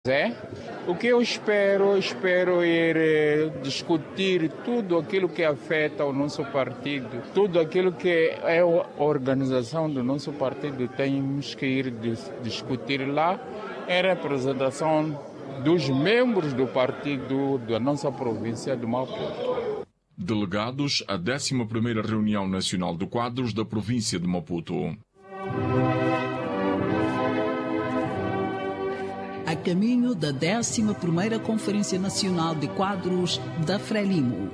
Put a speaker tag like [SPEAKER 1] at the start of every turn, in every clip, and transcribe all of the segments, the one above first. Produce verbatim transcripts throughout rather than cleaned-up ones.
[SPEAKER 1] É? O que eu espero, espero ir discutir tudo aquilo que afeta o nosso partido, tudo aquilo que é a organização do nosso partido, temos que ir discutir lá em representação dos membros do partido da nossa província do Maputo.
[SPEAKER 2] Delegados à décima primeira Reunião Nacional de Quadros da província de Maputo.
[SPEAKER 3] A caminho da décima primeira Conferência Nacional de Quadros da Frelimo.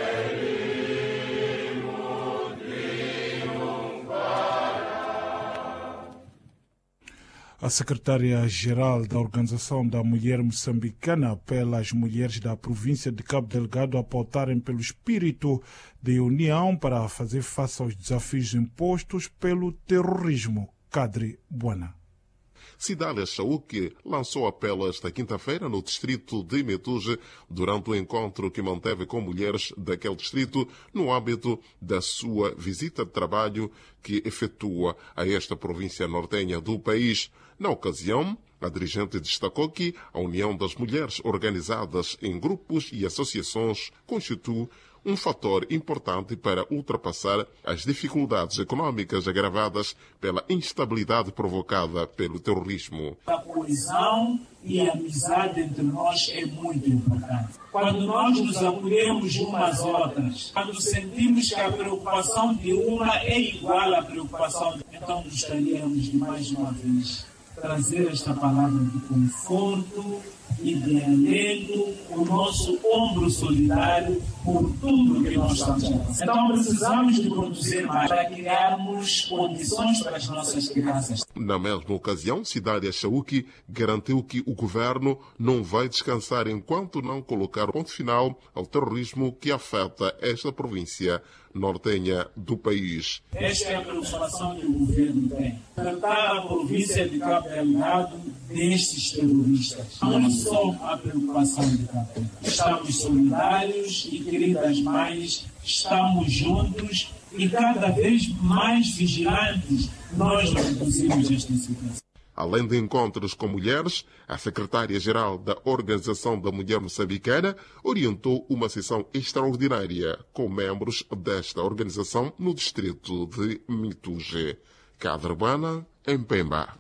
[SPEAKER 4] A secretária-geral da Organização da Mulher Moçambicana apela às mulheres da província de Cabo Delgado a pautarem pelo espírito de união para fazer face aos desafios impostos pelo terrorismo. Kadri Buana.
[SPEAKER 5] Cidália Chauque lançou apelo esta quinta-feira no distrito de Metuge durante o encontro que manteve com mulheres daquele distrito no âmbito da sua visita de trabalho que efetua a esta província nortenha do país. Na ocasião, a dirigente destacou que a união das mulheres organizadas em grupos e associações constitui um fator importante para ultrapassar as dificuldades econômicas agravadas pela instabilidade provocada pelo terrorismo.
[SPEAKER 6] A coesão e a amizade entre nós é muito importante. Quando nós nos acolhemos umas às outras, quando sentimos que a preocupação de uma é igual à preocupação de... Então gostaríamos de mais uma vez trazer esta palavra de conforto e de alento, o nosso ombro solidário por tudo que nós estamos a fazer. Então precisamos de produzir mais para criarmos condições para as nossas crianças.
[SPEAKER 5] Na mesma ocasião, Cidália Chauque garantiu que o governo não vai descansar enquanto não colocar ponto final ao terrorismo que afeta esta província nortenha do país.
[SPEAKER 6] Esta é a preocupação que o governo tem. Tratar a província de Cabo Delgado destes terroristas. Não só a preocupação de Cabo Delgado. Estamos solidários e, queridas mães, estamos juntos e cada vez mais vigilantes nós reduzimos esta situação.
[SPEAKER 5] Além de encontros com mulheres, a secretária-geral da Organização da Mulher Moçambicana orientou uma sessão extraordinária com membros desta organização no distrito de Metuge. Cadrabana, em Pemba.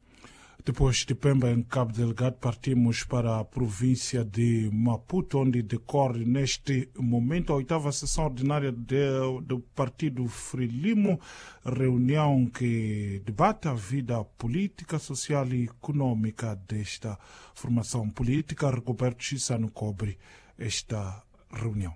[SPEAKER 4] Depois de Pemba, em Cabo Delgado, partimos para a província de Maputo, onde decorre neste momento a oitava sessão ordinária de, do Partido Frelimo, reunião que debate a vida política, social e econômica desta formação política. Roberto Chissano cobre esta reunião.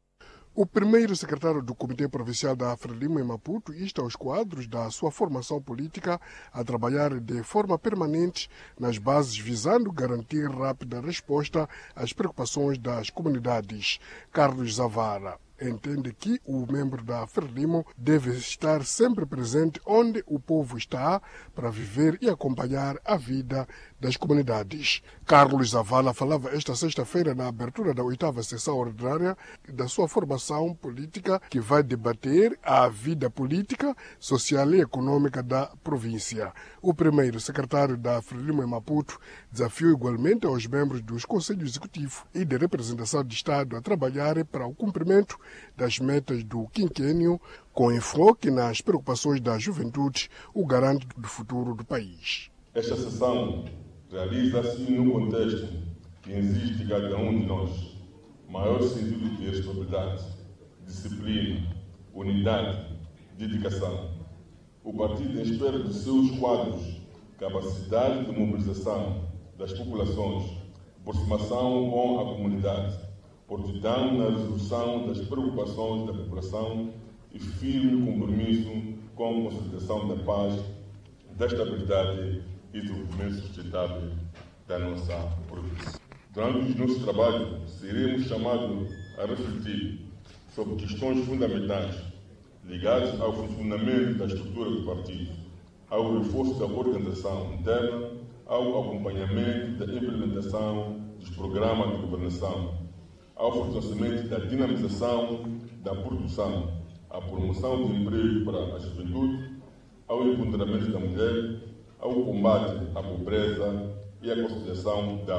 [SPEAKER 7] O primeiro secretário do Comitê Provincial da Frelimo em Maputo insta os quadros da sua formação política a trabalhar de forma permanente nas bases visando garantir rápida resposta às preocupações das comunidades. Carlos Zavara entende que o membro da Frelimo deve estar sempre presente onde o povo está para viver e acompanhar a vida das comunidades. Carlos Zavala falava esta sexta-feira na abertura da oitava sessão ordinária da sua formação política, que vai debater a vida política, social e econômica da província. O primeiro secretário da Frelimo em Maputo desafiou igualmente aos membros dos Conselhos Executivo e de Representação de Estado a trabalharem para o cumprimento das metas do quinquênio, com enfoque nas preocupações da juventude, o garante do futuro do país.
[SPEAKER 8] Esta sessão realiza-se num contexto que exige de cada um de nós maior sentido de responsabilidade, disciplina, unidade, dedicação. O partido espera dos seus quadros capacidade de mobilização das populações, aproximação com a comunidade, prontidão na resolução das preocupações da população e firme compromisso com a consolidação da paz, da estabilidade e do desenvolvimento sustentável da nossa província. Durante o nosso trabalho, seremos chamados a refletir sobre questões fundamentais ligadas ao funcionamento da estrutura do partido, ao reforço da organização interna, ao acompanhamento da implementação dos programas de governação, ao fortalecimento da dinamização da produção, à promoção do emprego para a juventude, ao empoderamento da mulher, ao combate à pobreza e à conciliação da